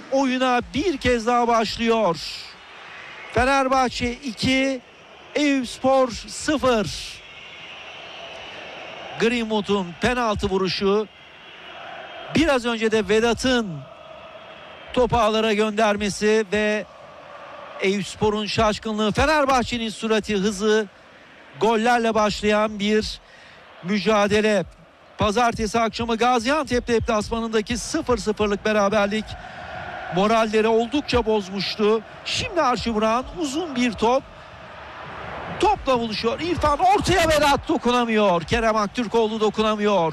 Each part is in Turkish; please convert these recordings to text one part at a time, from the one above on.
oyuna bir kez daha başlıyor. Fenerbahçe 2, Eyüpspor 0. Greenwood'un penaltı vuruşu, biraz önce de Vedat'ın topu ağlara göndermesi ve Eyüpspor'un şaşkınlığı, Fenerbahçe'nin sürati, hızı, gollerle başlayan bir mücadele. Pazartesi akşamı Gaziantep deplasmanındaki 0-0'lık beraberlik moralleri oldukça bozmuştu. Şimdi Archie Brown uzun bir top. Topla buluşuyor. İrfan ortaya, Vedat dokunamıyor. Kerem Aktürkoğlu dokunamıyor.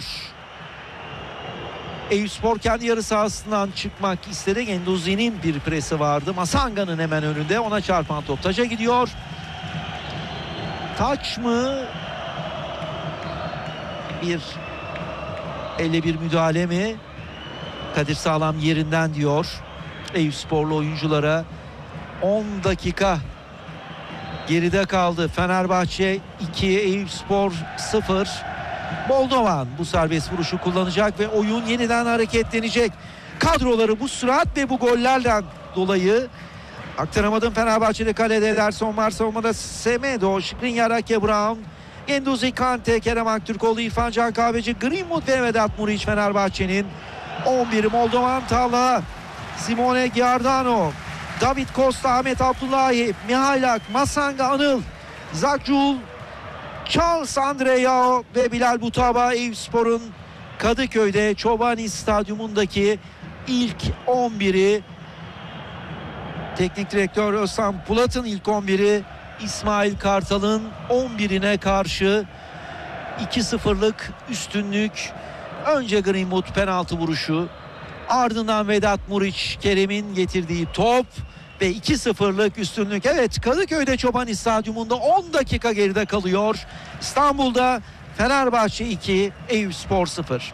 Eyüpspor kendi yarı sahasından çıkmak istedi. Genduzi'nin bir presi vardı. Masanga'nın hemen önünde. Ona çarpan top taça gidiyor. Taç mı? Elle bir müdahale mi? Kadir Sağlam yerinden diyor Eyüpsporlu oyunculara. 10 dakika geride kaldı. Fenerbahçe 2, Eyüpspor 0. Moldovan bu serbest vuruşu kullanacak ve oyun yeniden hareketlenecek. Kadroları bu sürat ve bu gollerden dolayı aktaramadım. Fenerbahçe'de kalede Ederson var. Savunmada Semedo, Skriniar, Archie Brown, Genduzi, Kante, Kerem Aktürkoğlu, İrfan Can Kahveci, Greenwood ve Vedat Muriç Fenerbahçe'nin 11'i. Moldovan, Talha, Simone Giordano, David Costa, Ahmet Abdullahi, Mihailak, Masanga, Anıl, Zakcul, Charles Andreao ve Bilal Butaba. Eyüpspor'un Kadıköy'de Çobani Stadyumundaki ilk 11'i. Teknik direktör Özcan Pulat'ın ilk 11'i İsmail Kartal'ın 11'ine karşı 2-0'lık üstünlük. Önce Greenwood penaltı vuruşu, ardından Vedat Muriç, Kerem'in getirdiği top ve 2-0'lık üstünlük. Evet, Kadıköy'de Çobani Stadyumunda 10 dakika geride kalıyor. İstanbul'da Fenerbahçe 2, Eyüpspor 0.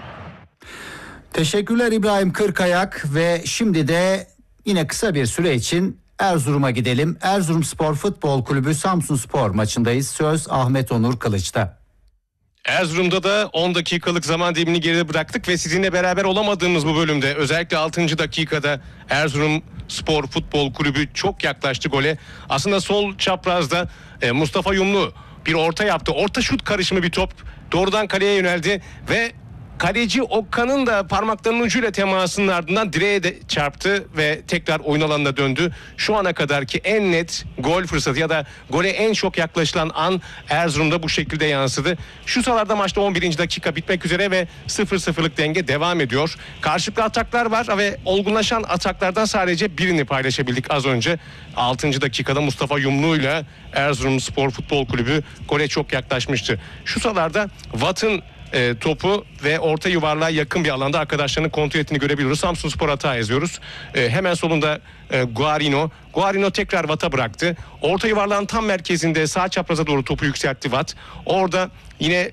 Teşekkürler İbrahim Kırkayak ve şimdi de yine kısa bir süre için Erzurum'a gidelim. Erzurumspor Futbol Kulübü Samsunspor maçındayız. Söz Ahmet Onur Kılıç'ta. Erzurum'da da 10 dakikalık zaman dilimini geride bıraktık ve sizinle beraber olamadığımız bu bölümde özellikle 6. dakikada Erzurumspor Futbol Kulübü çok yaklaştı gole. Aslında sol çaprazda Mustafa Yumlu bir orta yaptı. Orta şut karışımı bir top doğrudan kaleye yöneldi ve kaleci Okan'ın da parmaklarının ucuyla temasının ardından direğe de çarptı ve tekrar oyun alanına döndü. Şu ana kadarki en net gol fırsatı ya da gole en çok yaklaşılan an Erzurum'da bu şekilde yansıdı. Şu sıralarda maçta 11. dakika bitmek üzere ve 0-0'lık denge devam ediyor. Karşılıklı ataklar var ve olgunlaşan ataklardan sadece birini paylaşabildik az önce. 6. dakikada Mustafa Yumlu'yla Erzurumspor Futbol Kulübü gole çok yaklaşmıştı. Şu sıralarda Watt'ın topu ve orta yuvarlığa yakın bir alanda arkadaşlarının kontrol ettiğini görebiliyoruz. Samsunspor hata yazıyoruz. Hemen solunda Guarino. Guarino tekrar Watt'a bıraktı. Orta yuvarlağın tam merkezinde sağ çapraza doğru topu yükseltti Watt. Orada yine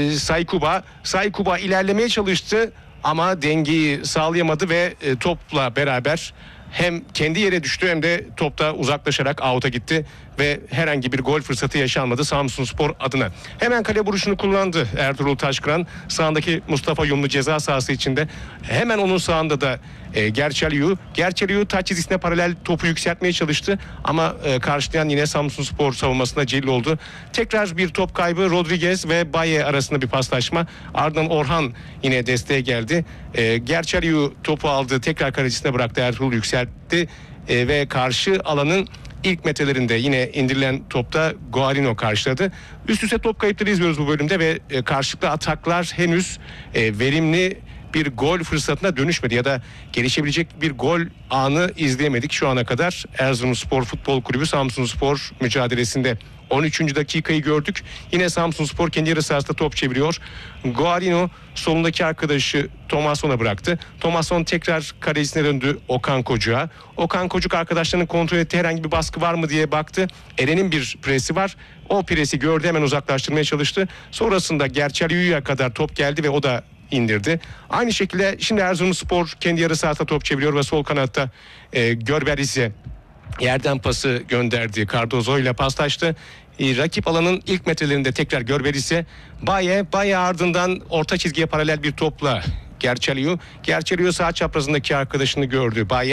Saykuba ilerlemeye çalıştı ama dengeyi sağlayamadı ve topla beraber hem kendi yere düştü hem de topta uzaklaşarak out'a gitti ve herhangi bir gol fırsatı yaşanmadı Samsunspor adına. Hemen kale vuruşunu kullandı Ertuğrul Taşkıran. Sağındaki Mustafa Yumlu ceza sahası içinde. Hemen onun sağında da Gerçeliu taç çizgisine paralel topu yükseltmeye çalıştı ama karşılayan yine Samsunspor savunmasında Celil oldu. Tekrar bir top kaybı, Rodriguez ve Baye arasında bir paslaşma. Ardından Orhan yine desteğe geldi. Gerçeliu topu aldı, tekrar kalecisine bıraktı, Ertuğrul yükseltti ve karşı alanın İlk metrelerinde yine indirilen topta Guarino karşıladı. Üst üste top kayıpları izliyoruz bu bölümde ve karşılıklı ataklar henüz verimli bir gol fırsatına dönüşmedi ya da gelişebilecek bir gol anı izleyemedik şu ana kadar. Erzurumspor Futbol Kulübü Samsunspor mücadelesinde 13. dakikayı gördük. Yine Samsunspor kendi yarı sahasında top çeviriyor. Guarino solundaki arkadaşı Tomasson'a bıraktı. Tomasson tekrar kalecisine döndü Okan Kocuk'a. Okan Kocuk arkadaşlarının kontrol ettiği herhangi bir baskı var mı diye baktı. Eren'in bir presi var. O presi gördü, hemen uzaklaştırmaya çalıştı. Sonrasında Gerçeliu'ya kadar top geldi ve o da indirdi. Aynı şekilde şimdi Erzurumspor kendi yarı sahasında top çeviriyor ve sol kanatta Görberiz'e yerden pası gönderdi. Cardozo ile paslaştı. Rakip alanın ilk metrelerinde tekrar Görberiz'e Baye ardından orta çizgiye paralel bir topla Gerçeliu sağ çaprazındaki arkadaşını gördü. Baye